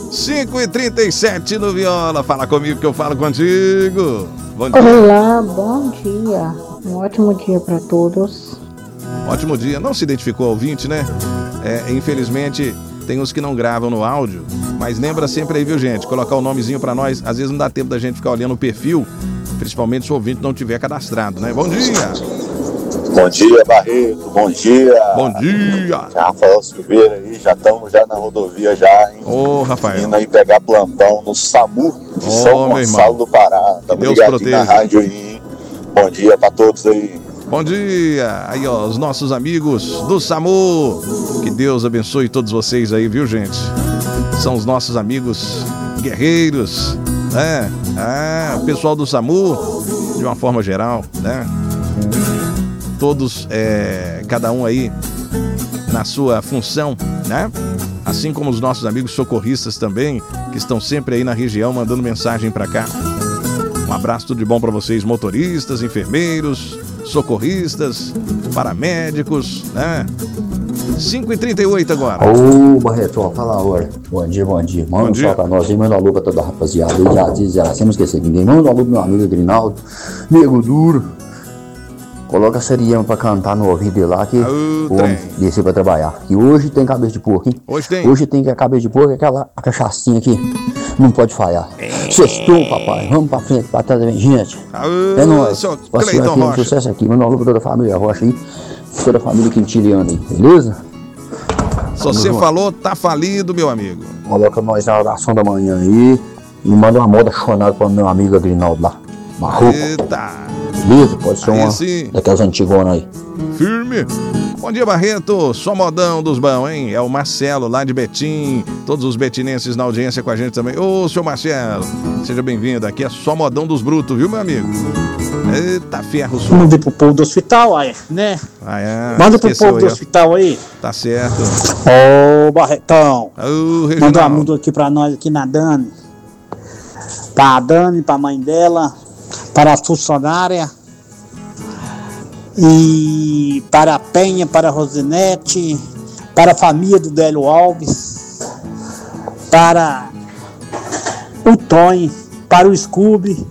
5h37 no Viola. Fala comigo que eu falo contigo. Bom dia. Olá, bom dia. Um ótimo dia para todos. Ótimo dia. Não se identificou ouvinte, né? Infelizmente, tem uns que não gravam no áudio. Mas lembra sempre aí, viu, gente? Colocar o nomezinho para nós. Às vezes não dá tempo da gente ficar olhando o perfil. Principalmente se o ouvinte não tiver cadastrado, né? Bom dia. Bom dia, Barreto. Bom dia. Bom dia. Rafael Silveira aí, já estamos na rodovia já, hein? Ô, Rafael. Indo aí pegar plantão no SAMU de São Gonçalo do Pará. Estamos ligadinhos na rádio aí, hein? Bom dia pra todos aí. Bom dia. Aí, ó, os nossos amigos do SAMU. Que Deus abençoe todos vocês aí, viu, gente? São os nossos amigos guerreiros, né? O pessoal do SAMU, de uma forma geral, né? Todos, cada um aí na sua função, né? Assim como os nossos amigos socorristas também, que estão sempre aí na região mandando mensagem pra cá. Um abraço, tudo de bom pra vocês, motoristas, enfermeiros, socorristas, paramédicos, né? 5h38 agora. Ô, Barreto, fala a hora. Bom dia. Manda um salve pra nós aí, manda um alô pra toda a rapaziada. E já diz, sem não esquecer ninguém. Manda um alô pro meu amigo Grinaldo, nego duro. Coloca a Seriema pra cantar no ouvido dele lá, que o homem descer pra trabalhar. E hoje tem cabeça de porco, hein? Hoje tem que a cabeça de porco, aquela cachaçinha aqui. Não pode falhar. Sextou, papai. Vamos pra frente, pra trás, gente. É nóis. Passeio aqui, um sucesso aqui. Manda um alô pra toda a família Rocha aí. Toda a família quintiliana aí, beleza? Se você falou, tá falido, meu amigo. Coloca nós na oração da manhã aí. E manda uma moda chonada pro meu amigo Agrinaldo lá. Marroco. Eita. Beleza? Pode ser uma sim. daquelas antigonas aí. Firme. Bom dia, Barreto. Só modão dos bons, hein? É o Marcelo, lá de Betim. Todos os betinenses na audiência com a gente também. Ô, seu Marcelo, seja bem-vindo. Aqui é só modão dos brutos, viu, meu amigo? Eita, ferro. Manda pro povo do hospital, aí, né? Manda pro povo do hospital aí. Tá certo. Ô, Barretão. Manda uma muda aqui pra nós, aqui na Dani. Pra Dani, pra mãe dela, para a funcionária. E para a Penha, para a Rosinete, para a família do Délio Alves, para o Tony, para o Scooby,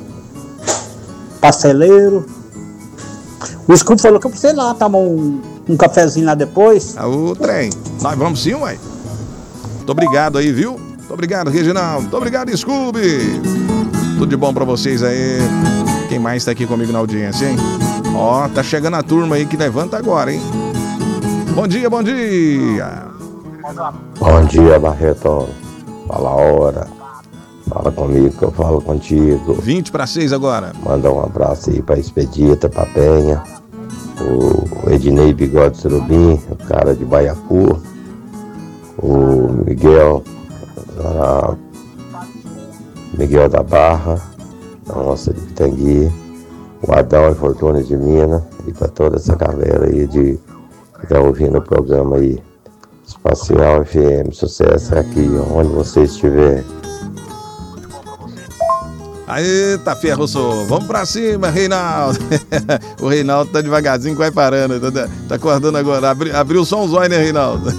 parceleiro. O Scooby falou que eu sei lá, tomar um cafezinho lá depois. O trem. Nós vamos sim, ué. Muito obrigado aí, viu? Muito obrigado, Reginaldo. Muito obrigado, Scooby. Tudo de bom pra vocês aí. Quem mais tá aqui comigo na audiência, hein? Ó, tá chegando a turma aí que levanta agora, hein? Bom dia, bom dia. Bom dia, Barreto. Fala a hora. Fala comigo que eu falo contigo. 5:50 agora. Manda um abraço aí pra Expedita, pra Penha. O Ednei Bigode Surubim, o cara de Baiacu. O Miguel da Barra, da nossa de Pitangui. O Adão e Fortuna de Minas. E pra toda essa galera aí que tá ouvindo o programa aí. Espacial FM, sucesso aqui, onde você estiver. Eita, ferro, sou. Vamos pra cima, Reinaldo. O Reinaldo tá devagarzinho, vai parando. Tá acordando agora. Abriu só uns olhos, né, Reinaldo?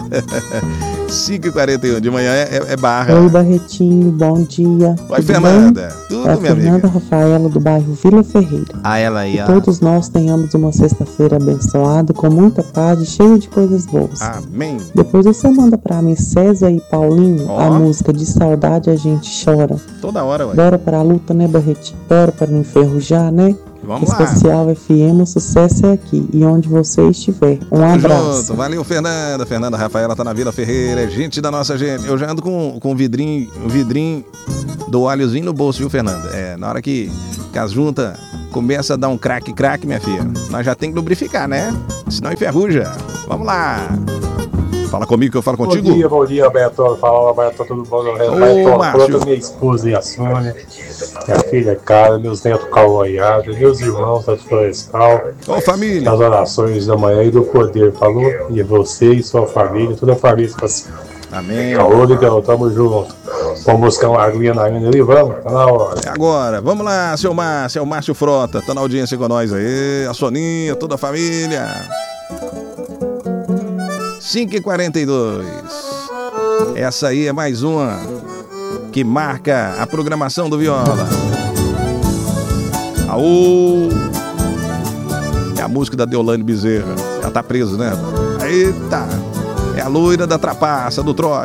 5h41 de manhã é barra. Oi, Barretinho, bom dia. Oi, Fernanda. Tudo, minha amiga? Fernanda Rafaela, do bairro Vila Ferreira. Ela aí, ó. Todos nós tenhamos uma sexta-feira abençoada, com muita paz e cheia de coisas boas. Amém. Depois você manda pra mim, César e Paulinho, a música De Saudade a Gente Chora. Toda hora, ué. Bora pra luta, né, Barretinho? Bora pra não enferrujar, né? Vamos Espacial lá. FM, o sucesso é aqui e onde você estiver. Um abraço. Junto. Valeu, Fernanda. Fernanda Rafaela tá na Vila Ferreira, é gente da nossa gente. Eu já ando com um vidrinho do óleozinho no bolso, viu, Fernanda? Na hora que as juntas começa a dar um craque, minha filha, nós já tem que lubrificar, né? Senão enferruja. Vamos lá. Fala comigo que eu falo contigo. Bom dia, Beto. Fala, Beto, tudo bom? Beto, minha esposa e a Sônia, minha filha Cara, meus netos Cauaiado, meus irmãos da Florestal. Ô, família. As orações da manhã e do poder, falou? E você e sua família, toda a família espacial. Amém. Alô, Ligão, tamo junto. Vamos buscar uma aguinha na Ana ali, vamos? Tá na hora. É agora. Vamos lá, seu Márcio Frota. Tá na audiência com nós aí. A Soninha, toda a família. 5h42. Essa aí é mais uma que marca a programação do Viola. Aô! É a música da Deolane Bezerra. Ela tá presa, né? Eita! É a loira da trapaça, do trote.